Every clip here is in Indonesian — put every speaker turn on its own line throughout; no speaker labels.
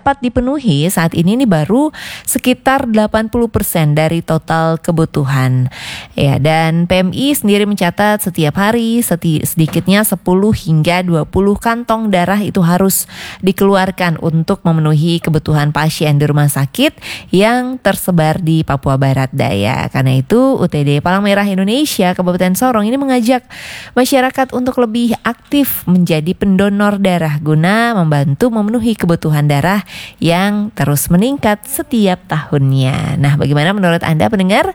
dapat dipenuhi saat ini nih baru sekitar 80% dari total kebutuhan. Ya, dan PMI sendiri mencatat setiap hari sedikitnya 10 hingga 20 kantong darah itu harus dikeluarkan untuk memenuhi kebutuhan pasien di rumah sakit yang tersebar di Papua Barat Daya. Karena itu UTD Palang Merah Indonesia Kabupaten Sorong ini mengajak masyarakat untuk lebih aktif menjadi pendonor darah guna membantu memenuhi kebutuhan darah yang terus meningkat setiap tahunnya. Nah, bagaimana menurut Anda pendengar?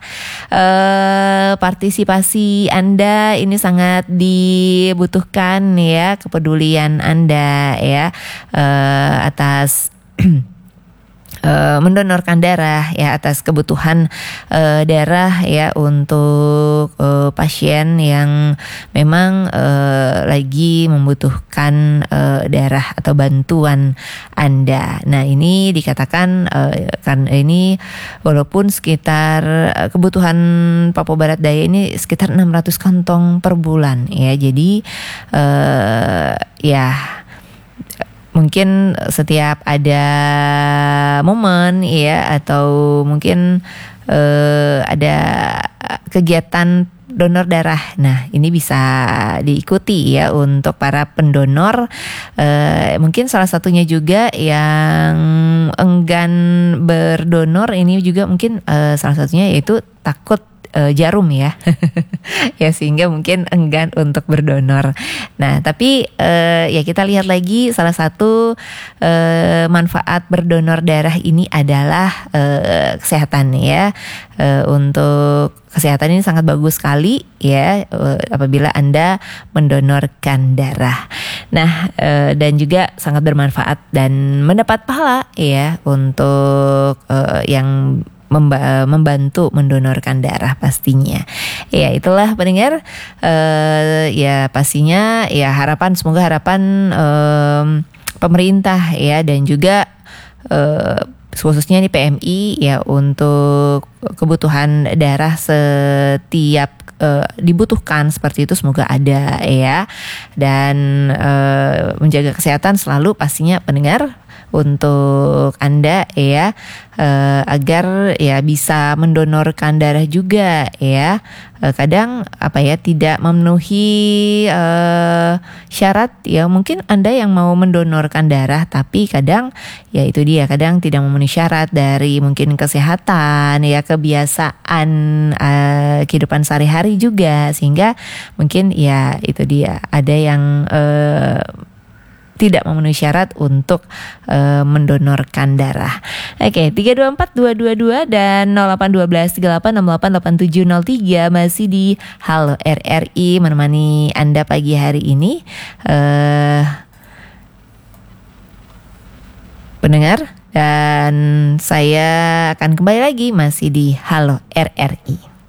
Partisipasi Anda ini sangat dibutuhkan ya, kepedulian Anda ya atas mendonorkan darah ya, atas kebutuhan darah ya untuk pasien yang memang lagi membutuhkan darah atau bantuan Anda. Nah, ini dikatakan kan ini walaupun sekitar kebutuhan Papua Barat Daya ini sekitar 600 kantong per bulan ya. Jadi ya mungkin setiap ada momen ya, atau mungkin ada kegiatan donor darah. Nah, ini bisa diikuti ya untuk para pendonor. Mungkin salah satunya juga yang enggan berdonor ini juga mungkin salah satunya yaitu takut jarum ya. Ya, sehingga mungkin enggan untuk berdonor. Nah, tapi ya kita lihat lagi salah satu manfaat berdonor darah ini adalah kesehatan ya. Untuk kesehatan ini sangat bagus sekali ya apabila Anda mendonorkan darah. Nah, dan juga sangat bermanfaat dan mendapat pahala ya untuk yang membantu mendonorkan darah pastinya. Ya, itulah pendengar. Ya pastinya ya semoga harapan pemerintah ya, dan juga khususnya nih PMI ya, untuk kebutuhan darah setiap dibutuhkan seperti itu semoga ada ya, dan menjaga kesehatan selalu pastinya pendengar untuk Anda ya, agar ya bisa mendonorkan darah juga ya. Kadang tidak memenuhi syarat ya, mungkin Anda yang mau mendonorkan darah tapi kadang ya itu dia, kadang tidak memenuhi syarat dari mungkin kesehatan ya, kebiasaan kehidupan sehari-hari juga, sehingga mungkin ya itu dia, ada yang tidak memenuhi syarat untuk mendonorkan darah. Oke, 3242222 dan 081238688703 masih di Halo RRI menemani Anda pagi hari ini. Pendengar, dan saya akan kembali lagi masih di Halo RRI.